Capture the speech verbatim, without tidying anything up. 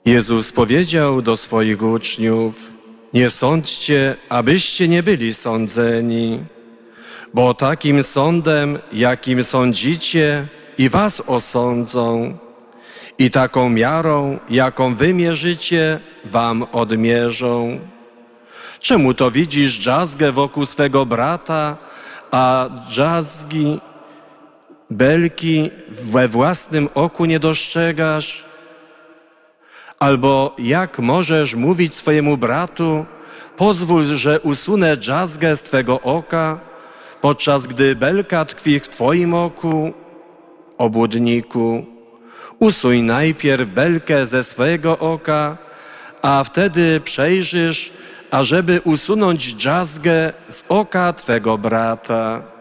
Jezus powiedział do swoich uczniów: nie sądźcie, abyście nie byli sądzeni, bo takim sądem, jakim sądzicie, i was osądzą, i taką miarą, jaką wy mierzycie, wam odmierzą. Czemu to widzisz drzazgę wokół swego brata, a drzazgi, belki we własnym oku nie dostrzegasz? Albo jak możesz mówić swojemu bratu: pozwól, że usunę drzazgę z twego oka, podczas gdy belka tkwi w twoim oku? Obłudniku, usuń najpierw belkę ze swojego oka, a wtedy przejrzysz, ażeby usunąć drzazgę z oka twego brata.